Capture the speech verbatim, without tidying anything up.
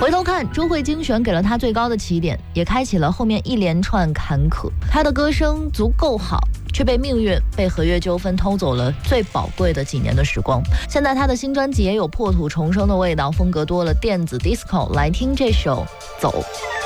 回头看，周慧精选给了他最高的起点，也开启了后面一连串坎坷。他的歌声足够好，却被命运、被合约纠纷偷走了最宝贵的几年的时光。现在他的新专辑也有破土重生的味道，风格多了电子 disco， 来听这首《走》。